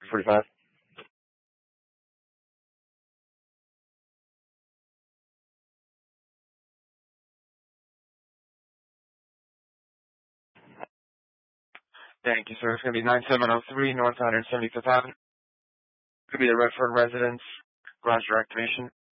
45. Thank you, sir. It's going to be 9703 North 175th Avenue. Could be the Redford residence, garage door activation.